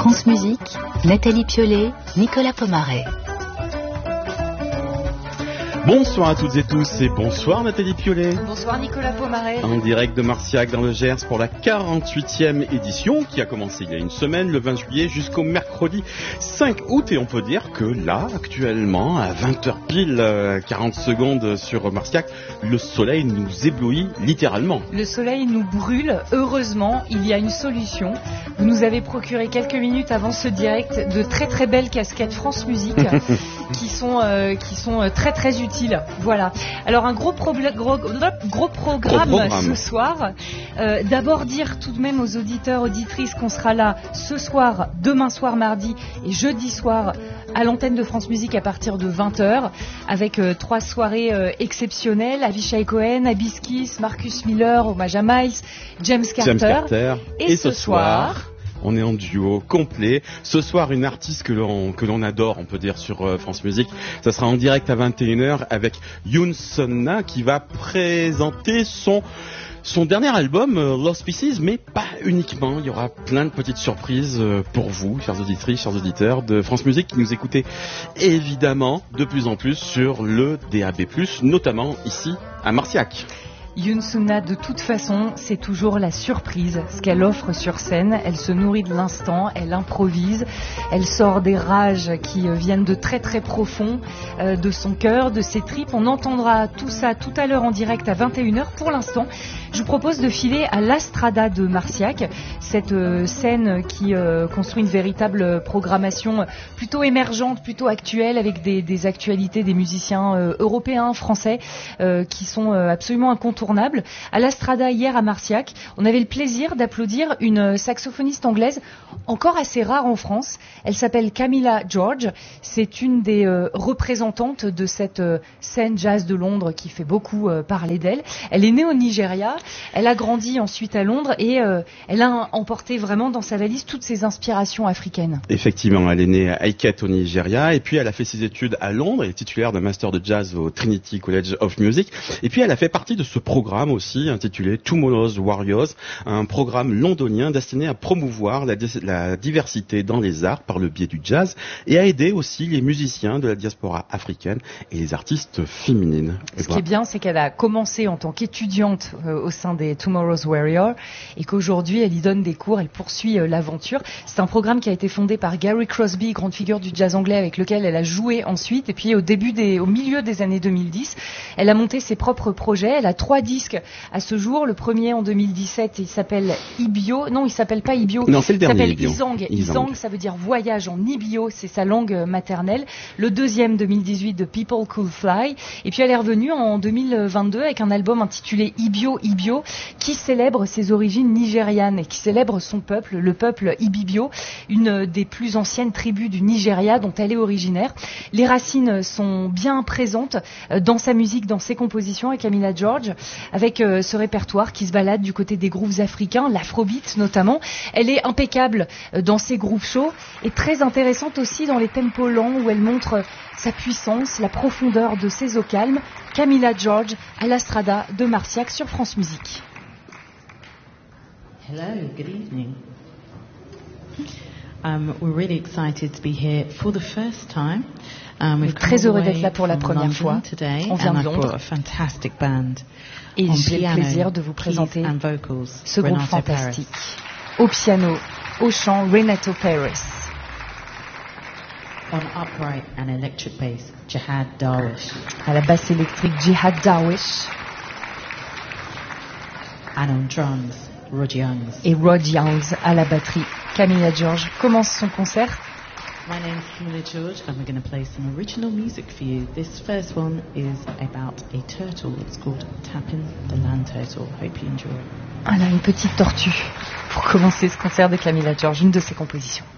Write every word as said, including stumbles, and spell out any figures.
France Musique, Nathalie Piollet, Nicolas Pomaret. Bonsoir à toutes et tous et bonsoir Nathalie Piollet. Bonsoir Nicolas Pomaret. En direct de Marciac dans le Gers pour la quarante-huitième édition qui a commencé il y a une semaine, le vingt juillet jusqu'au mercredi cinq août. Et on peut dire que là, actuellement, à vingt heures pile, quarante secondes sur Marciac, le soleil nous éblouit littéralement. Le soleil nous brûle. Heureusement, il y a une solution. Vous nous avez procuré quelques minutes avant ce direct de très très belles casquettes France Musique qui sont, euh, qui sont très très utiles. Voilà. Alors un gros, probl- gros, gros programme, gros programme ce soir. Euh, d'abord dire tout de même aux auditeurs, auditrices qu'on sera là ce soir, demain soir, mardi et jeudi soir à l'antenne de France Musique à partir de vingt heures avec euh, trois soirées euh, exceptionnelles. Avishai Cohen, Hibiscus, Marcus Miller, hommage à Miles, James Carter. James Carter. Et, et ce, ce soir... soir on est en duo complet. Ce soir, une artiste que l'on, que l'on adore, on peut dire, sur euh, France Musique. Ça sera en direct à vingt et une heures avec Youn Sonna qui va présenter son, son dernier album, euh, Lost Pieces, mais pas uniquement. Il y aura plein de petites surprises euh, pour vous, chers auditrices, chers auditeurs de France Musique qui nous écoutez évidemment de plus en plus sur le D A B plus, notamment ici à Marciac. Youn Sonna, de toute façon, c'est toujours la surprise, ce qu'elle offre sur scène. Elle se nourrit de l'instant, elle improvise, elle sort des rages qui viennent de très très profond, euh, de son cœur, de ses tripes. On entendra tout ça tout à l'heure en direct à vingt et une heures. Pour l'instant, je vous propose de filer à l'Astrada de Marciac, cette euh, scène qui euh, construit une véritable programmation plutôt émergente, plutôt actuelle, avec des, des actualités des musiciens euh, européens, français, euh, qui sont euh, absolument incontournables. À l'Astrada hier à Marciac, on avait le plaisir d'applaudir une saxophoniste anglaise encore assez rare en France. Elle s'appelle Camilla George. C'est une des euh, représentantes de cette euh, scène jazz de Londres qui fait beaucoup euh, parler d'elle. Elle est née au Nigeria, elle a grandi ensuite à Londres et euh, elle a emporté vraiment dans sa valise toutes ses inspirations africaines. Effectivement, elle est née à Highgate au Nigeria et puis elle a fait ses études à Londres. Elle est titulaire d'un master de jazz au Trinity College of Music et puis elle a fait partie de ce programme aussi intitulé Tomorrow's Warriors, un programme londonien destiné à promouvoir la, la diversité dans les arts par le biais du jazz et à aider aussi les musiciens de la diaspora africaine et les artistes féminines. Ce voilà. Qui est bien, c'est qu'elle a commencé en tant qu'étudiante euh, au sein des Tomorrow's Warriors et qu'aujourd'hui elle y donne des cours, elle poursuit euh, l'aventure. C'est un programme qui a été fondé par Gary Crosby, grande figure du jazz anglais avec lequel elle a joué ensuite et puis au début des, au milieu des années deux mille dix, elle a monté ses propres projets, elle a trois disques à ce jour. Le premier en deux mille dix-sept, il s'appelle Ibio. Non, il s'appelle pas Ibio. Non, c'est le dernier. Il s'appelle Izang. Izang, ça veut dire voyage en Ibio. C'est sa langue maternelle. Le deuxième, deux mille dix-huit, de People Could Fly. Et puis elle est revenue en deux mille vingt-deux avec un album intitulé Ibio Ibio, qui célèbre ses origines nigérianes et qui célèbre son peuple, le peuple Ibibio, une des plus anciennes tribus du Nigeria dont elle est originaire. Les racines sont bien présentes dans sa musique, dans ses compositions avec Camilla George, avec euh, ce répertoire qui se balade du côté des grooves africains, l'afrobeat notamment. Elle est impeccable euh, dans ses grooves chauds et très intéressante aussi dans les tempos lents où elle montre euh, sa puissance, la profondeur de ses eaux calmes. Camilla George à l'Astrada de Marciac sur France Musique. Hello, good evening. Um, we're really excited to be here for the first time. Um, très heureux d'être là pour la première fois. Today, on vient de Londres. Et j'ai le plaisir de vous présenter ce groupe fantastique. Au piano, au chant, Renato Paris. On upright and electric bass, Jihad Darwish. À la basse électrique, Jihad Darwish. And on drums, Rod Youngs. Et Rod Youngs à la batterie. Camilla George commence son concert. My name is Camilla George and we're going to play some original music for you. This first one is about a turtle. It's called Tapping the Land Turtle. Hope you enjoy. Voilà, une petite tortue pour commencer ce concert de Camilla George, une de ses compositions.